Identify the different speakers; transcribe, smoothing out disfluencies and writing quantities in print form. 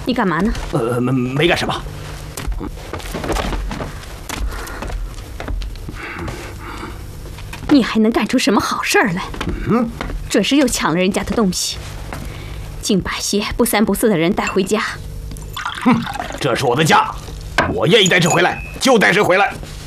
Speaker 1: 你干嘛呢？
Speaker 2: 没干什么。
Speaker 1: 你还能干出什么好事儿来？准是又抢了人家的东西，竟把些不三不四的人带回家。
Speaker 2: 这是我的家，我愿意带谁回来就带谁回来。